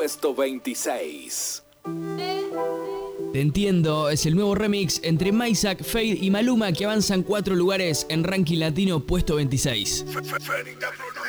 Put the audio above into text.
puesto 26. Te entiendo, es el nuevo remix entre Maysak, Fade y Maluma que avanzan 4 lugares en ranking latino puesto 26. Fedita Production.